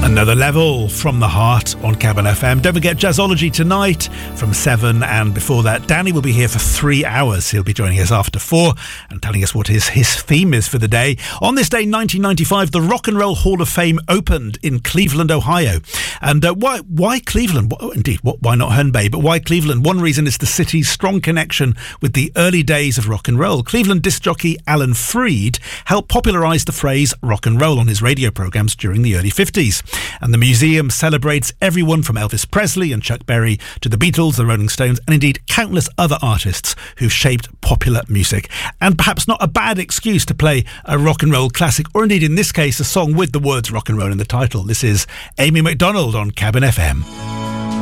Another level from the heart on Cabin FM. Don't forget Jazzology tonight from 7, and before that Danny will be here for 3 hours. He'll be joining us after 4 and telling us what his theme is for the day. On this day 1995, the Rock and Roll Hall of Fame opened in Cleveland, Ohio. And why Cleveland? Why not Herne Bay, but why Cleveland? One reason is the city's strong connection with the early days of rock and roll. Cleveland disc jockey Alan Freed helped popularise the phrase rock and roll on his radio programmes during the early 50s. And the museum celebrates everyone from Elvis Presley and Chuck Berry to the Beatles, the Rolling Stones, and indeed countless other artists who've shaped popular music. And perhaps not a bad excuse to play a rock and roll classic, or indeed in this case a song with the words rock and roll in the title. This is Amy MacDonald on Cabin FM.